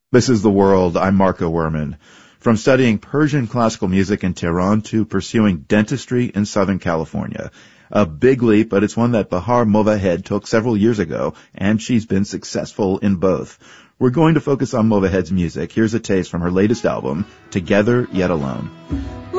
This is The World. I'm Marco Werman. From studying Persian classical music in Tehran to pursuing dentistry in Southern California. A big leap, but it's one that Bahar Movahed took several years ago, and she's been successful in both. We're going to focus on Movahed's music. Here's a taste from her latest album, Together Yet Alone.